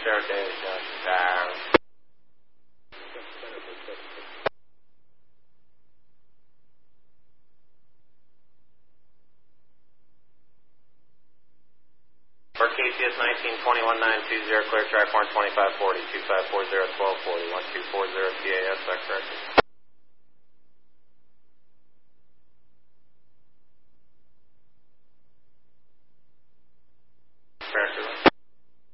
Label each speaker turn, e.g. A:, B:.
A: rotation. Down. For KCS 1921-920, clear track 12540, 2540, 1240, 1240 TAS, correct.